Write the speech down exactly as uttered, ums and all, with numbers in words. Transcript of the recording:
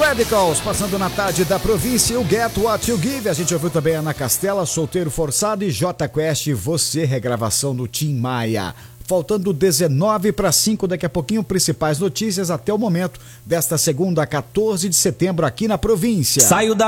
Radicals, passando na tarde da província, o Get What You Give. A gente ouviu também Ana Castela, Solteiro Forçado, e J Quest, Você, regravação do Tim Maia. Faltando dezenove para cinco, daqui a pouquinho, principais notícias até o momento desta segunda, quatorze de setembro, aqui na província. Saio da